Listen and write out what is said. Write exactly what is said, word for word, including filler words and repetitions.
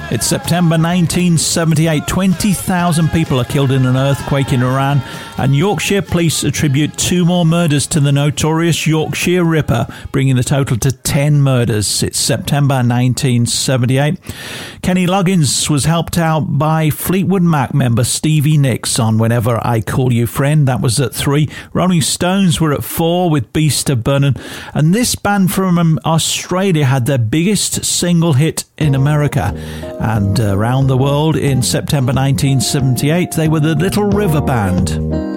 It's September nineteen seventy-eight. twenty thousand people are killed in an earthquake in Iran, and Yorkshire police attribute two more murders to the notorious Yorkshire Ripper, bringing the total to ten murders. It's September nineteen seventy-eight. Kenny Loggins was helped out by Fleetwood Mac member Stevie Nicks on Whenever I Call You Friend. That was at three. Rolling Stones were at four with Beast of Burden. And this band from Australia had their biggest single hit in America. And around the world in September nineteen seventy-eight, they were the Little River Band.